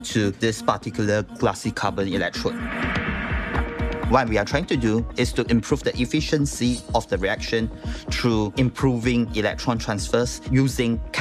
to this particular glassy carbon electrode. What we are trying to do is to improve the efficiency of the reaction through improving electron transfers using